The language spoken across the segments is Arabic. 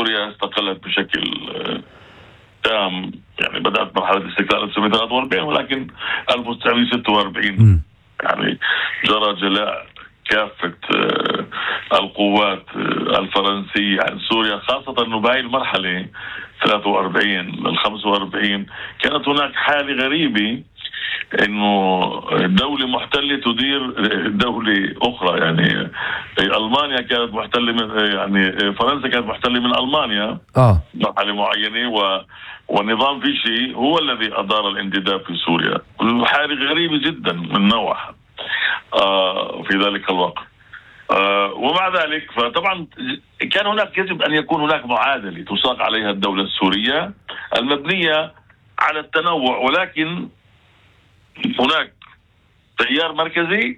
سوريا استقلت بشكل تام. يعني بدأت مرحلة الاستقلال 1943، ولكن 1946 يعني جرى جلاء كافة القوات الفرنسية عن سوريا، خاصة أنه بهاي المرحلة 43 ل 45 كانت هناك حالة غريبة انه دولة محتلة تدير دولة اخرى. يعني المانيا كانت محتلة من، يعني فرنسا كانت محتلة من المانيا مرحلة معينة، والنظام فيشي هو الذي ادار الانتداب في سوريا. حالة غريبة جدا من نوعها في ذلك الوقت. ومع ذلك فطبعا كان هناك، يجب ان يكون هناك معادلة تساق عليها الدولة السورية المبنية على التنوع، ولكن هناك تيار مركزي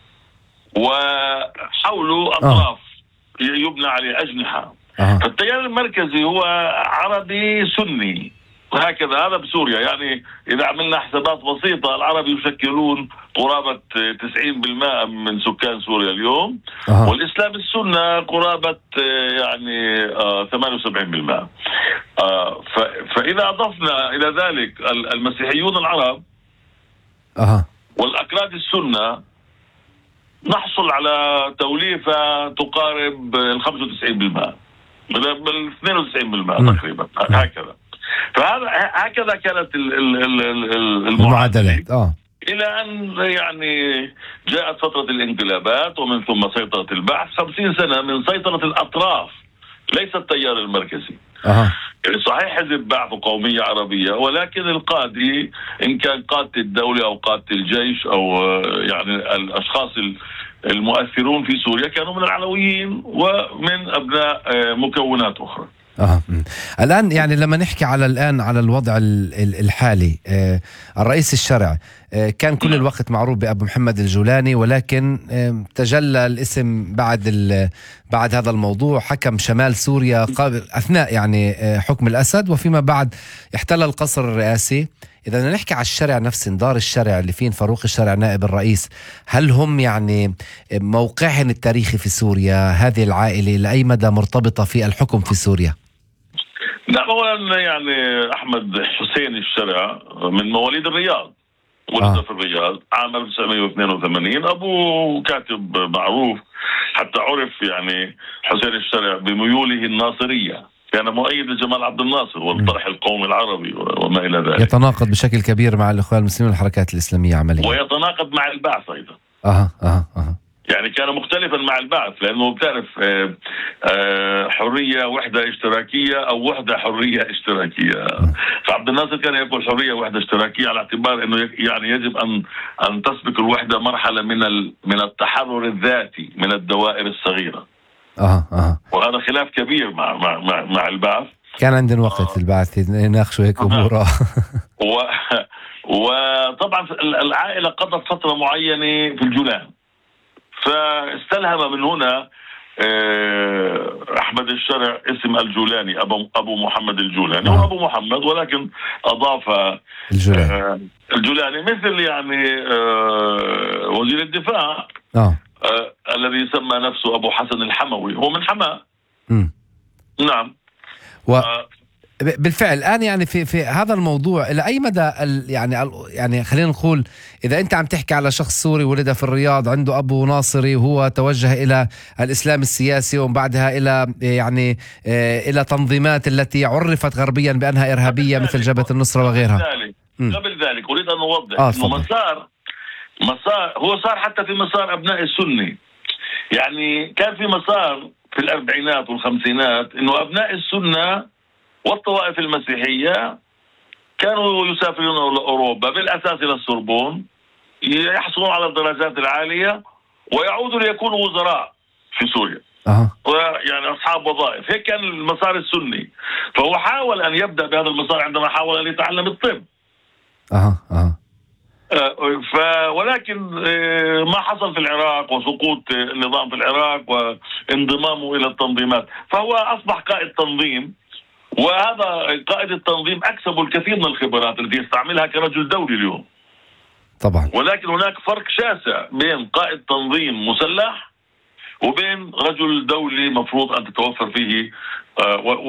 وحوله أطراف يبنى عليه أجنحة. فالتيار المركزي هو عربي سني، وهكذا هذا بسوريا. يعني إذا عملنا حسابات بسيطة، العرب يشكلون قرابة 90% من سكان سوريا اليوم، والإسلام السنة قرابة يعني 78%. فإذا أضفنا إلى ذلك المسيحيون العرب والأكراد السنة، نحصل على توليفة تقارب 95%، بال 92% تقريبا، هكذا. هكذا كانت المعادلات إلى أن يعني جاءت فترة الانقلابات، ومن ثم سيطرة البعث. 50 سنة من سيطرة الأطراف، ليس التيار المركزي. يعني صحيح حزب بعث قومية عربية، ولكن القادة، إن كان قادة الدولة أو قادة الجيش أو يعني الأشخاص المؤثرون في سوريا، كانوا من العلويين ومن أبناء مكونات أخرى. الآن يعني لما نحكي على الوضع الحالي، الرئيس الشرع كان كل الوقت معروف بأبو محمد الجولاني، ولكن تجلى الاسم بعد هذا الموضوع. حكم شمال سوريا أثناء يعني حكم الأسد، وفيما بعد احتل القصر الرئاسي. إذا بدنا نحكي على الشرع نفسه، دار الشرع اللي فيه فاروق الشرع نائب الرئيس، هل هم يعني موقعهم التاريخي في سوريا، هذه العائلة لأي مدى مرتبطة في الحكم في سوريا؟ لا، أولا يعني أحمد حسين الشرع من مواليد الرياض، ولد في الرياض عام 1982. أبوه كاتب معروف، حتى عرف يعني حسين الشرع بميوله الناصرية، كان مؤيد لجمال عبد الناصر والطرح القومي العربي وما إلى ذلك. يتناقض بشكل كبير مع الإخوان المسلمين والحركات الإسلامية عمليا، ويتناقض مع البعث أيضا. يعني كان مختلفا مع البعث، لأنه بتعرف حرية وحدة اشتراكية أو وحدة حرية اشتراكية. فعبد الناصر كان يقول حرية وحدة اشتراكية، على اعتبار أنه يعني يجب أن تسبق الوحدة مرحلة من التحرر الذاتي من الدوائر الصغيرة. وهذا خلاف كبير مع البعث. كان عندنا وقت البعث يناقشوا هيك أمور. وطبعا العائلة قضت فترة معينة في الجولان، فاستلهم من هنا أحمد الشرع اسم الجولاني، أبو محمد الجولاني. هو أبو محمد، ولكن أضاف الجولاني، مثل يعني وزير الدفاع الذي سمى نفسه أبو حسن الحموي، هو من حماة. نعم. بالفعل الآن يعني في هذا الموضوع إلى أي مدى يعني خلينا نقول، إذا أنت عم تحكي على شخص سوري ولد في الرياض، عنده أبو ناصري، وهو توجه إلى الإسلام السياسي، ومن بعدها إلى تنظيمات التي عرفت غربيا بأنها إرهابية مثل جبهة النصرة وغيرها. قبل ذلك أريد أن أوضح أنه مسار هو صار حتى في مسار أبناء السني. يعني كان في مسار في الأربعينات والخمسينات إنه أبناء السنة والطوائف المسيحية كانوا يسافرون إلى أوروبا، بالأساس إلى السوربون، يحصلون على الدرجات العالية ويعودوا ليكونوا وزراء في سوريا. يعني أصحاب وظائف. هيك كان المسار السني. فهو حاول أن يبدأ بهذا المسار عندما حاول أن يتعلم الطب. ولكن ما حصل في العراق وسقوط النظام في العراق وانضمامه إلى التنظيمات، فهو أصبح قائد تنظيم. وهذا قائد التنظيم أكسب الكثير من الخبرات التي يستعملها كرجل دولي اليوم طبعا. ولكن هناك فرق شاسع بين قائد تنظيم مسلح وبين رجل دولي مفروض أن تتوفر فيه